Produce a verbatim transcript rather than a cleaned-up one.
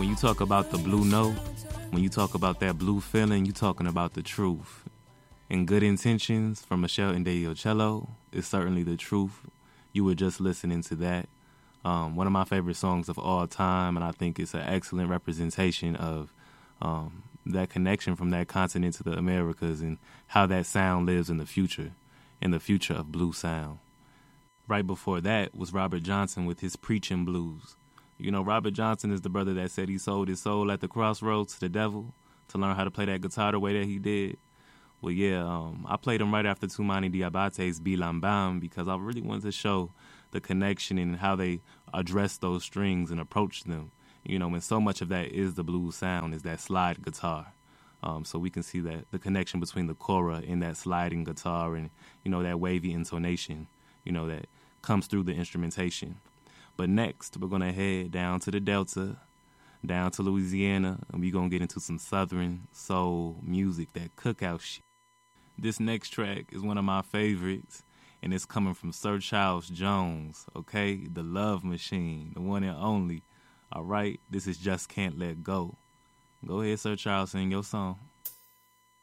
when you talk about the blue note, when you talk about that blue feeling, you talking about the truth. And Good Intentions from Michelle Ndegeocello is certainly the truth. You were just listening to that. Um, one of my favorite songs of all time, and I think it's an excellent representation of um, that connection from that continent to the Americas and how that sound lives in the future, in the future of blue sound. Right before that was Robert Johnson with his Preaching Blues. You know, Robert Johnson is the brother that said he sold his soul at the crossroads to the devil to learn how to play that guitar the way that he did. Well, yeah, um, I played him right after Toumani Diabate's Bilambam because I really wanted to show the connection and how they address those strings and approach them. You know, and so much of that is the blues sound, is that slide guitar. Um, so we can see that the connection between the kora and that sliding guitar and, you know, that wavy intonation, you know, that comes through the instrumentation. But next, we're going to head down to the Delta, down to Louisiana, and we're going to get into some Southern soul music, that cookout shit. This next track is one of my favorites, and it's coming from Sir Charles Jones, okay? The Love Machine, the one and only. All right, this is Just Can't Let Go. Go ahead, Sir Charles, sing your song.